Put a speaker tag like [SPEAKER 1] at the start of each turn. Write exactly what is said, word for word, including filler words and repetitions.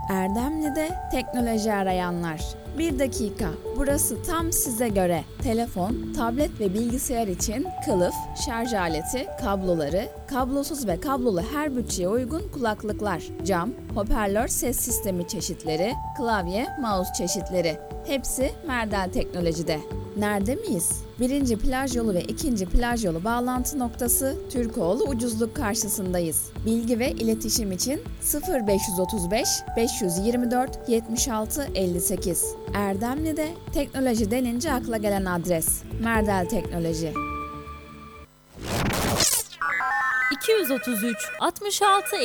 [SPEAKER 1] Erdemli'de teknoloji arayanlar. Bir dakika, burası tam size göre. Telefon, tablet ve bilgisayar için kılıf, şarj aleti, kabloları, kablosuz ve kablolu her bütçeye uygun kulaklıklar, cam, hoparlör ses sistemi çeşitleri, klavye, mouse çeşitleri. Hepsi Merdel Teknoloji'de. Nerede miyiz? Birinci plaj yolu ve ikinci plaj yolu bağlantı noktası Türkoğlu Ucuzluk karşısındayız. Bilgi ve iletişim için sıfır beş otuz beş beş yirmi dört yetmiş altı elli sekiz. Erdemli'de teknoloji denince akla gelen adres Merdel Teknoloji.
[SPEAKER 2] iki yüz otuz üç altmış altı